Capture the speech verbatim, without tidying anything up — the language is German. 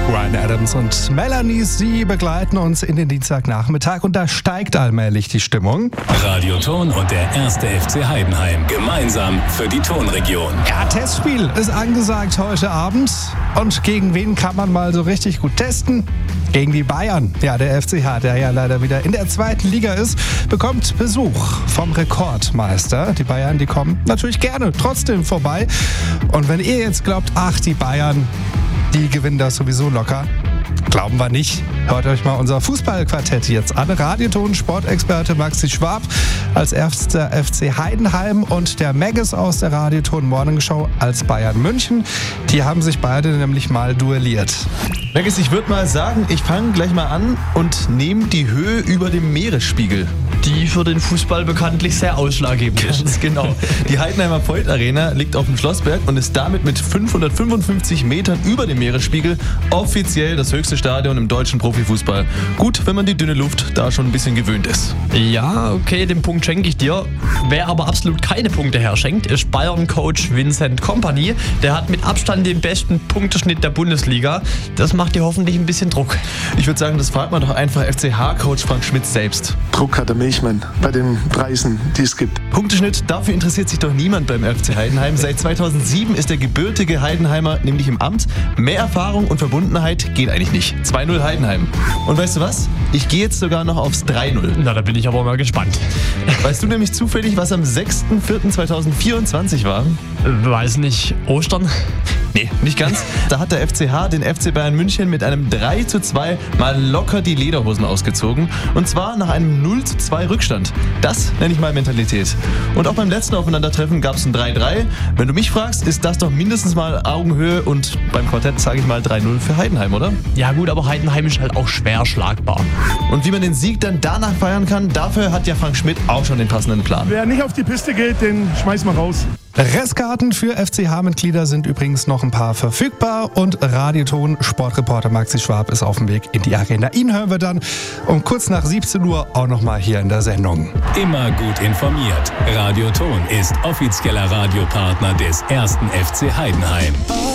Bryan Adams und Melanie, sie begleiten uns in den Dienstagnachmittag und da steigt allmählich die Stimmung. Radioton und der erste F C Heidenheim gemeinsam für die Tonregion. Ja, Testspiel ist angesagt heute Abend. Und gegen wen kann man mal so richtig gut testen? Gegen die Bayern. Ja, der F C H, der ja leider wieder in der zweiten Liga ist, bekommt Besuch vom Rekordmeister. Die Bayern, die kommen natürlich gerne trotzdem vorbei. Und wenn ihr jetzt glaubt, ach, die Bayern, die gewinnen das sowieso locker, glauben wir nicht. Hört euch mal unser Fußballquartett jetzt an. Radioton Sportexperte Maxi Schwab als erster F C Heidenheim und der Maggis aus der Radioton Morning Show als Bayern München. Die haben sich beide nämlich mal duelliert. Maggis, ich würde mal sagen, ich fange gleich mal an und nehme die Höhe über dem Meeresspiegel. Die für den Fußball bekanntlich sehr ausschlaggebend ist. Ganz genau. Die Heidenheimer Voigt Arena liegt auf dem Schlossberg und ist damit mit fünfhundertfünfundfünfzig Metern über dem Meeresspiegel offiziell das höchste Stadion im deutschen Profifußball. Gut, wenn man die dünne Luft da schon ein bisschen gewöhnt ist. Ja, okay, den Punkt schenke ich dir. Wer aber absolut keine Punkte herschenkt, ist Bayern-Coach Vincent Kompany. Der hat mit Abstand den besten Punkteschnitt der Bundesliga. Das macht dir hoffentlich ein bisschen Druck. Ich würde sagen, das fragt man doch einfach F C H-Coach Frank Schmidt selbst. Druck hat der Milchmann bei den Preisen, die es gibt. Punkteschnitt, dafür interessiert sich doch niemand beim F C Heidenheim. Seit zweitausendsieben ist der gebürtige Heidenheimer nämlich im Amt. Mehr Erfahrung und Verbundenheit geht eigentlich nicht. zwei null Heidenheim. Und weißt du was? Ich gehe jetzt sogar noch aufs drei null. Na, da bin ich aber mal gespannt. Weißt du nämlich zufällig, was am sechster vierter zweitausendvierundzwanzig war? Weiß nicht, Ostern? Nee, nicht ganz. Da hat der F C H den F C Bayern München mit einem drei zu zwei mal locker die Lederhosen ausgezogen. Und zwar nach einem null zu zwei Rückstand. Das nenne ich mal Mentalität. Und auch beim letzten Aufeinandertreffen gab es ein drei drei. Wenn du mich fragst, ist das doch mindestens mal Augenhöhe und beim Quartett sage ich mal drei null für Heidenheim, oder? Ja gut, aber Heidenheim ist halt auch schwer schlagbar. Und wie man den Sieg dann danach feiern kann, dafür hat ja Frank Schmidt auch schon den passenden Plan. Wer nicht auf die Piste geht, den schmeiß mal raus. Restkarten für F C H-Mitglieder sind übrigens noch ein paar verfügbar und Radioton Sportreporter Maxi Schwab ist auf dem Weg in die Arena. Ihn hören wir dann um kurz nach siebzehn Uhr auch nochmal hier in der Sendung. Immer gut informiert. Radioton ist offizieller Radiopartner des ersten F C Heidenheim.